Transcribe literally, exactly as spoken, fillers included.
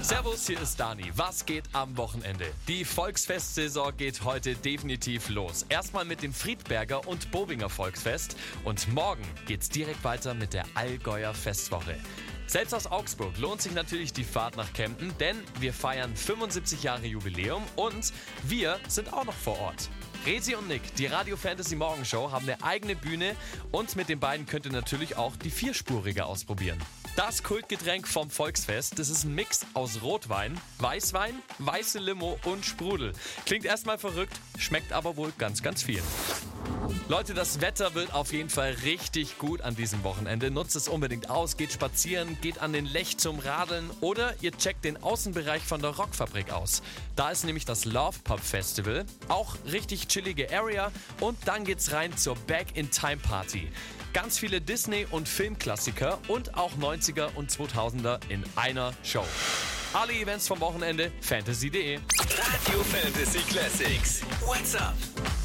Servus, hier ist Dani. Was geht am Wochenende? Die Volksfestsaison geht heute definitiv los. Erstmal mit dem Friedberger und Bobinger Volksfest und morgen geht's direkt weiter mit der Allgäuer Festwoche. Selbst aus Augsburg lohnt sich natürlich die Fahrt nach Kempten, denn wir feiern fünfundsiebzig Jahre Jubiläum und wir sind auch noch vor Ort. Resi und Nick, die Radio Fantasy Morgenshow, haben eine eigene Bühne und mit den beiden könnt ihr natürlich auch die Vierspurige ausprobieren. Das Kultgetränk vom Volksfest, das ist ein Mix aus Rotwein, Weißwein, weiße Limo und Sprudel. Klingt erstmal verrückt, schmeckt aber wohl ganz, ganz viel. Leute, das Wetter wird auf jeden Fall richtig gut an diesem Wochenende. Nutzt es unbedingt aus, geht spazieren, geht an den Lech zum Radeln oder ihr checkt den Außenbereich von der Rockfabrik aus. Da ist nämlich das Love Pub Festival, auch richtig chillige Area und dann geht's rein zur Back in Time Party. Ganz viele Disney- und Filmklassiker und auch neunziger und zweitausender in einer Show. Alle Events vom Wochenende, fantasy punkt de. Radio Fantasy Classics. What's up?